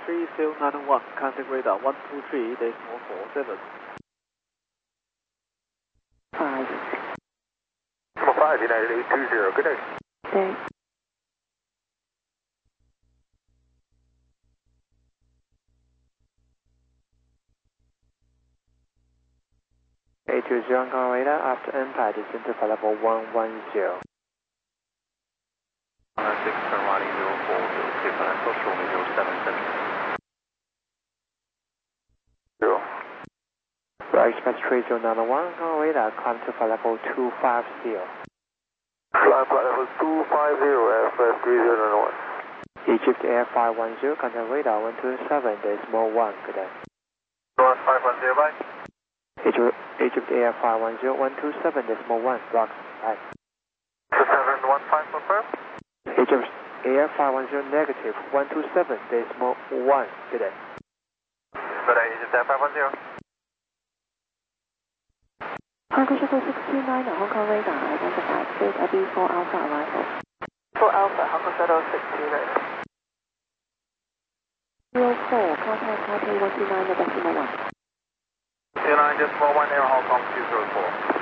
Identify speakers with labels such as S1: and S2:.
S1: 3091, contact radar 123.47.
S2: 5.
S3: Number 5, United 820, good day.
S2: Day.
S4: Hong radar after impact descend to flight level 110.
S3: 6 turn right 04, financial show me 077. 0.
S4: Right, express 3091, Hong Kong radar, climb to flight level 250.
S3: Flight level 250, FS 3091.
S4: Egypt Air 510, contact radar 127.1, good day.
S3: 510, bye.
S4: Egypt Air 510, 127.1, block, bye.
S3: 2715, confirm.
S4: Egypt Air 510, negative 127.1, good day.
S3: Good day, Egypt Air 510.
S2: Cargo Shuttle 629 Hong Kong radar, identified, please ID 4 Alpha arrival.
S5: 4 Alpha, Hong Kong Shuttle 629.
S2: 04, contact Taipei 129.1.
S3: 29.1 Air Hong Kong 204.